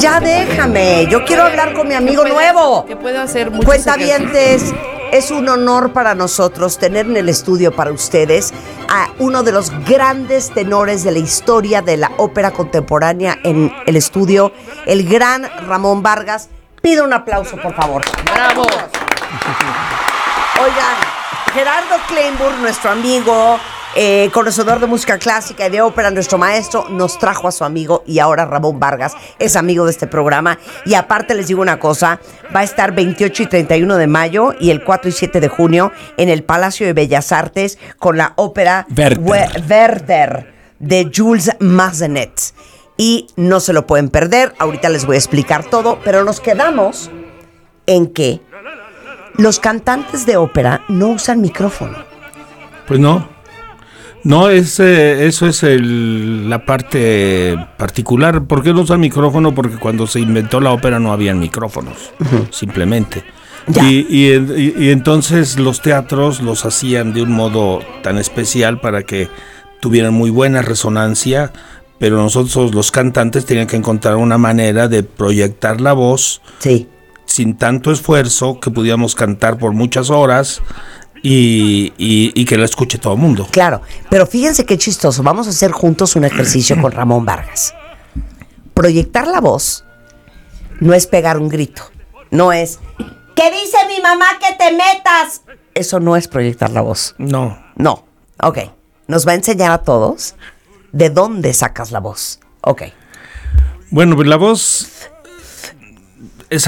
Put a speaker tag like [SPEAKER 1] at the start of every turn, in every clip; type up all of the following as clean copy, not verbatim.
[SPEAKER 1] ya déjame. Yo quiero hablar con mi amigo nuevo.
[SPEAKER 2] Que puede hacer muchos
[SPEAKER 1] Cuentavientes, es un honor para nosotros tener en el estudio para ustedes a uno de los grandes tenores de la historia de la ópera contemporánea en el estudio, el gran Ramón Vargas. Pido un aplauso, por favor.
[SPEAKER 2] ¡Bravo!
[SPEAKER 1] Oigan, Gerardo Kleinburg, nuestro amigo, conocedor de música clásica y de ópera, nuestro maestro, nos trajo a su amigo y ahora Ramón Vargas es amigo de este programa. Y aparte les digo una cosa, va a estar 28 y 31 de mayo y el 4 y 7 de junio en el Palacio de Bellas Artes con la ópera Werther de Jules Massenet. Y no se lo pueden perder, ahorita les voy a explicar todo, pero nos quedamos en que los cantantes de ópera no usan micrófono.
[SPEAKER 3] Pues no. No, eso es la parte particular. ¿Por qué no usan micrófono? Porque cuando se inventó la ópera no habían micrófonos, simplemente. Y entonces los teatros los hacían de un modo tan especial para que tuvieran muy buena resonancia, pero nosotros los cantantes tenían que encontrar una manera de proyectar la voz sin tanto esfuerzo, que pudiéramos cantar por muchas horas y que la escuche todo el mundo.
[SPEAKER 1] Claro, pero fíjense qué chistoso. Vamos a hacer juntos un ejercicio con Ramón Vargas. Proyectar la voz no es pegar un grito, no es ¿qué dice mi mamá que te metas? Eso no es proyectar la voz.
[SPEAKER 3] No.
[SPEAKER 1] Ok, nos va a enseñar a todos de dónde sacas la voz. Ok.
[SPEAKER 3] Bueno, pues la voz es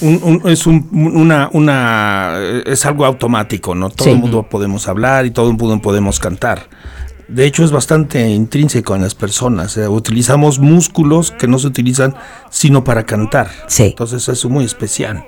[SPEAKER 3] algo automático, ¿no? Todo el mundo podemos hablar y todo el mundo podemos cantar. De hecho, es bastante intrínseco en las personas. Utilizamos músculos que no se utilizan sino para cantar.
[SPEAKER 1] Sí.
[SPEAKER 3] Entonces, eso es muy especial.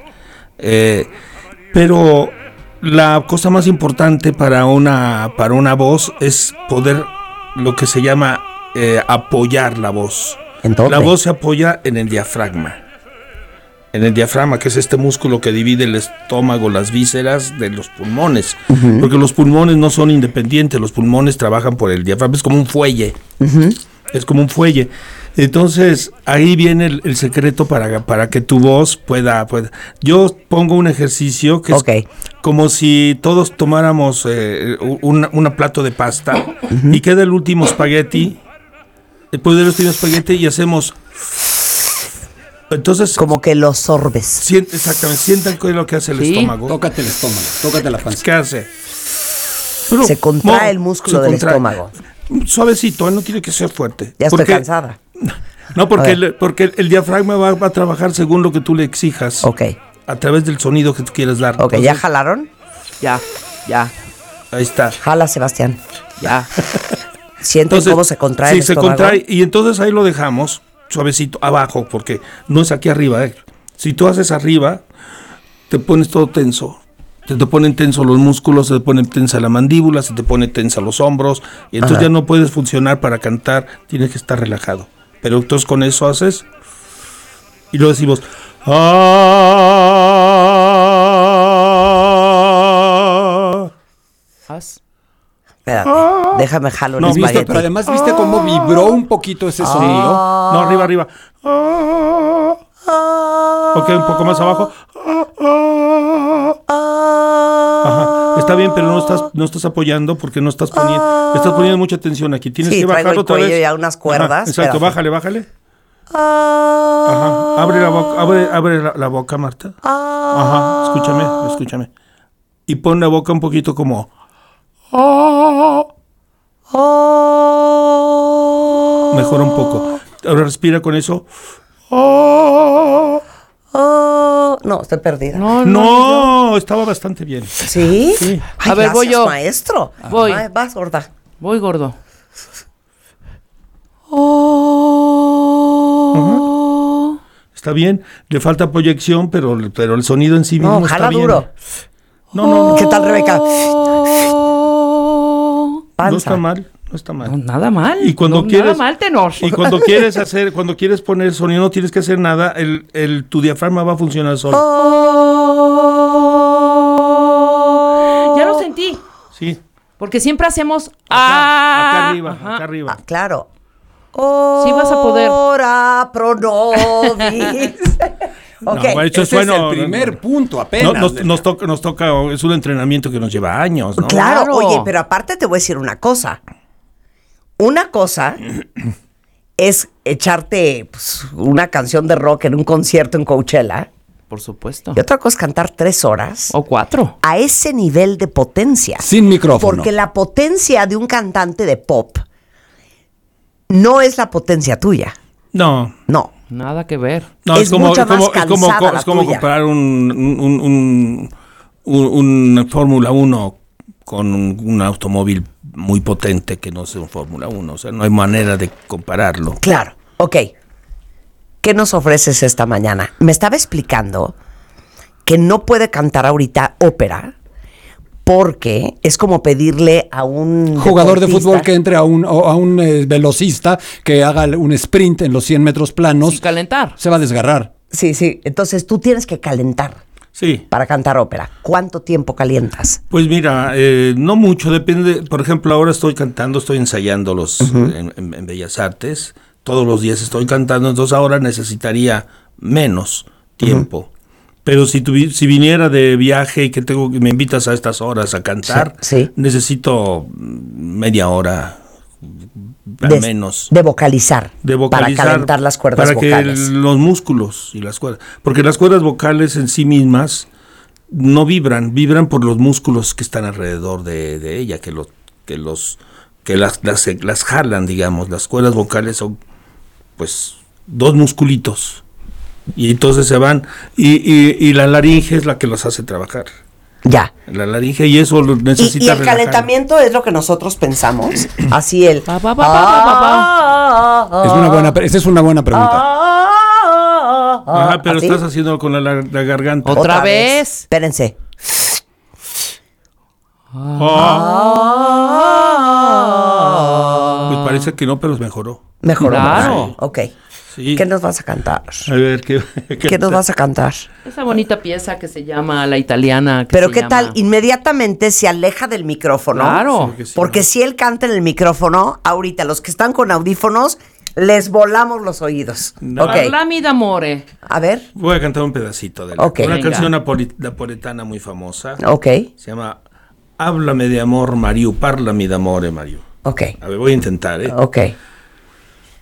[SPEAKER 3] Pero la cosa más importante para una voz es poder, lo que se llama apoyar la voz.
[SPEAKER 1] ¿En dónde?
[SPEAKER 3] La voz se apoya en el diafragma. En el diafragma, que es este músculo que divide el estómago, las vísceras de los pulmones. Porque los pulmones no son independientes, los pulmones trabajan por el diafragma, es como un fuelle. Es como un fuelle. Entonces, ahí viene el secreto para que tu voz pueda. Yo pongo un ejercicio que es como si todos tomáramos un plato de pasta y queda el último espagueti, después del último espagueti y hacemos. Entonces,
[SPEAKER 1] como que lo sorbes.
[SPEAKER 3] Exactamente, sientan qué es lo que hace el estómago.
[SPEAKER 4] Tócate el estómago, tócate la panza.
[SPEAKER 3] ¿Qué hace?
[SPEAKER 1] Se contrae el músculo del estómago.
[SPEAKER 3] Suavecito, no tiene que ser fuerte.
[SPEAKER 1] Ya estoy cansada.
[SPEAKER 3] No, porque el diafragma va a trabajar según lo que tú le exijas. A través del sonido que tú quieres dar.
[SPEAKER 1] Entonces, ¿ya jalaron?
[SPEAKER 2] Ya.
[SPEAKER 3] Ahí está.
[SPEAKER 1] Jala, Sebastián.
[SPEAKER 2] Ya.
[SPEAKER 1] ¿Sienten cómo se contrae el estómago?
[SPEAKER 3] Se contrae y entonces ahí lo dejamos suavecito abajo, porque no es aquí arriba. Si tú haces arriba, te pones todo tenso. Se te ponen tensos los músculos, se te pone tensa la mandíbula, se te pone tensa los hombros, y entonces ya no puedes funcionar para cantar, tienes que estar relajado. Pero entonces con eso haces, y luego decimos,
[SPEAKER 1] Espérate, déjame jalo el
[SPEAKER 4] espagueti. Pero además, ¿viste cómo vibró un poquito ese sonido?
[SPEAKER 3] No, arriba. Ok, un poco más abajo. Ajá. Está bien, pero no estás apoyando porque no estás poniendo mucha tensión aquí. Tienes que bajar otra vez.
[SPEAKER 1] Ya unas cuerdas.
[SPEAKER 3] Ajá, exacto, bájale. Ajá. Abre la boca, Marta. Ajá, escúchame. Y pon la boca un poquito como. Mejora un poco. Ahora respira con eso.
[SPEAKER 1] No, estoy perdida.
[SPEAKER 3] No, estaba bastante bien.
[SPEAKER 1] ¿Sí?
[SPEAKER 3] Sí.
[SPEAKER 1] Ay,
[SPEAKER 2] a ver, voy yo.
[SPEAKER 1] Maestro.
[SPEAKER 2] Voy.
[SPEAKER 1] Vas, gorda.
[SPEAKER 2] Voy, gordo.
[SPEAKER 3] Está bien, le falta proyección, pero el sonido en sí mismo está bien.
[SPEAKER 1] Jala duro.
[SPEAKER 3] No.
[SPEAKER 1] ¿Qué tal, Rebeca? Panza.
[SPEAKER 3] No está mal.
[SPEAKER 2] No, nada mal.
[SPEAKER 3] Y cuando
[SPEAKER 2] nada mal, tenor.
[SPEAKER 3] Y cuando quieres poner sonido, no tienes que hacer nada, tu diafragma va a funcionar solo.
[SPEAKER 2] Ya lo sentí.
[SPEAKER 3] Sí.
[SPEAKER 2] Porque siempre hacemos
[SPEAKER 3] acá arriba.
[SPEAKER 1] Claro.
[SPEAKER 2] Sí vas a poder.
[SPEAKER 1] Ora pro nobis. Ok.
[SPEAKER 3] No, eso
[SPEAKER 4] Ese es el primer punto apenas.
[SPEAKER 3] Nos toca, es un entrenamiento que nos lleva años, ¿no?
[SPEAKER 1] Claro,
[SPEAKER 2] Claro.
[SPEAKER 1] oye, pero aparte te voy a decir una cosa. Una cosa es echarte pues, una canción de rock en un concierto en Coachella.
[SPEAKER 2] Por supuesto.
[SPEAKER 1] Y otra cosa es cantar 3 horas
[SPEAKER 2] O 4.
[SPEAKER 1] a ese nivel de potencia.
[SPEAKER 4] Sin micrófono.
[SPEAKER 1] Porque la potencia de un cantante de pop no es la potencia tuya.
[SPEAKER 3] No.
[SPEAKER 1] No.
[SPEAKER 2] Nada que ver.
[SPEAKER 3] No,
[SPEAKER 1] Es mucha más cansada la
[SPEAKER 3] es como
[SPEAKER 1] tuya.
[SPEAKER 3] comparar un Fórmula 1 con un automóvil muy potente que no sea un Fórmula 1. O sea, no hay manera de compararlo.
[SPEAKER 1] Claro. Ok. ¿Qué nos ofreces esta mañana? Me estaba explicando que no puede cantar ahorita ópera porque es como pedirle a un
[SPEAKER 4] Jugador de
[SPEAKER 1] deportista-
[SPEAKER 4] fútbol que entre a un velocista que haga un sprint en los 100 metros planos,
[SPEAKER 2] Sin calentar.
[SPEAKER 4] se va a desgarrar.
[SPEAKER 1] Sí, sí. Entonces tú tienes que calentar
[SPEAKER 3] Sí.
[SPEAKER 1] para cantar ópera. ¿Cuánto tiempo calientas?
[SPEAKER 3] Pues mira, no mucho, depende. Por ejemplo, ahora estoy cantando, estoy ensayando en Bellas Artes. Todos los días estoy cantando, entonces ahora necesitaría menos tiempo. Pero si viniera de viaje y que me invitas a estas horas a cantar,
[SPEAKER 1] Sí, sí.
[SPEAKER 3] necesito media hora, al menos.
[SPEAKER 1] De vocalizar.
[SPEAKER 3] De vocalizar,
[SPEAKER 1] para calentar las cuerdas
[SPEAKER 3] para
[SPEAKER 1] vocales.
[SPEAKER 3] que los músculos y las cuerdas, porque las cuerdas vocales en sí mismas no vibran por los músculos que están alrededor de ella, que las jalan, digamos. Las cuerdas vocales son pues 2 musculitos y entonces se van y la laringe es la que los hace trabajar.
[SPEAKER 1] Ya.
[SPEAKER 3] La laringe, y eso lo necesita
[SPEAKER 1] Y el
[SPEAKER 3] relajar.
[SPEAKER 1] calentamiento es lo que nosotros pensamos. Así el.
[SPEAKER 2] Pa, pa, pa, pa, pa, pa.
[SPEAKER 4] Esa es una buena pregunta.
[SPEAKER 3] Ajá, pero
[SPEAKER 1] ¿Así?
[SPEAKER 3] estás haciendo con la garganta.
[SPEAKER 2] Otra vez.
[SPEAKER 1] Espérense.
[SPEAKER 3] Pues parece que no, pero mejoró.
[SPEAKER 1] Mejor.
[SPEAKER 2] Claro.
[SPEAKER 1] Ok.
[SPEAKER 3] Sí.
[SPEAKER 1] ¿Qué nos vas a cantar?
[SPEAKER 3] A ver,
[SPEAKER 1] ¿Qué nos vas a cantar?
[SPEAKER 2] Esa bonita pieza que se llama La Italiana.
[SPEAKER 1] Pero
[SPEAKER 2] se
[SPEAKER 1] ¿qué
[SPEAKER 2] llama-
[SPEAKER 1] tal? Inmediatamente se aleja del micrófono.
[SPEAKER 2] Claro.
[SPEAKER 3] Sí, que sí.
[SPEAKER 1] Porque si él canta en el micrófono, ahorita los que están con audífonos, les volamos los oídos.
[SPEAKER 3] No.
[SPEAKER 1] Ok.
[SPEAKER 2] Parlami d'amore.
[SPEAKER 1] A ver.
[SPEAKER 3] Voy a cantar un pedacito de
[SPEAKER 1] Ok.
[SPEAKER 3] una
[SPEAKER 2] Venga.
[SPEAKER 3] canción napoletana muy famosa.
[SPEAKER 1] Ok.
[SPEAKER 3] Se llama Háblame de amor, Mariu, parlami d'amore, Mariu.
[SPEAKER 1] Ok.
[SPEAKER 3] A ver, voy a intentar, ¿eh?
[SPEAKER 1] Ok.